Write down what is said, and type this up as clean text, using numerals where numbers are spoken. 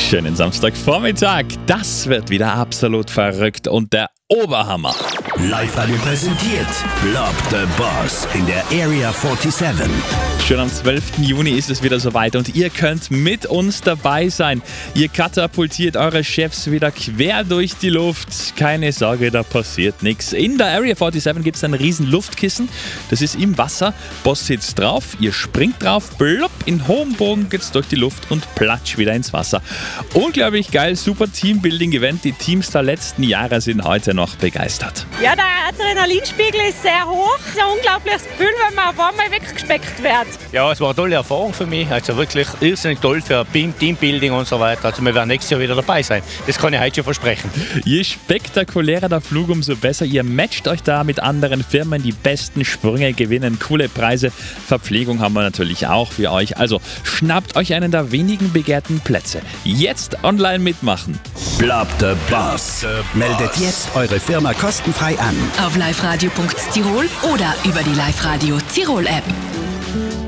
Schönen Samstagvormittag. Das wird wieder absolut verrückt und der Oberhammer. Live-Radio präsentiert Block the Boss in der Area 47. Schon am 12. Juni ist es wieder soweit und ihr könnt mit uns dabei sein. Ihr katapultiert eure Chefs wieder quer durch die Luft. Keine Sorge, da passiert nichts. In der Area 47 gibt es ein riesen Luftkissen. Das ist im Wasser. Boss sitzt drauf, ihr springt drauf, plopp, in hohem Bogen geht's durch die Luft und platsch wieder ins Wasser. Unglaublich geil, super Teambuilding-Event. Die Teams der letzten Jahre sind heute noch begeistert. Ja, der Adrenalinspiegel ist sehr hoch. Es ist ein unglaubliches Gefühl, wenn man auf einmal weggespeckt wird. Ja, es war eine tolle Erfahrung für mich. Also wirklich irrsinnig toll für Teambuilding und so weiter. Also wir werden nächstes Jahr wieder dabei sein. Das kann ich heute schon versprechen. Je spektakulärer der Flug, umso besser. Ihr matcht euch da mit anderen Firmen. Die besten Sprünge gewinnen coole Preise. Verpflegung haben wir natürlich auch für euch. Also schnappt euch einen der wenigen begehrten Plätze. Jetzt online mitmachen. Block the Boss. Meldet jetzt eure Firma kostenfrei an. Auf liveradio.tirol oder über die Live-Radio Tirol App.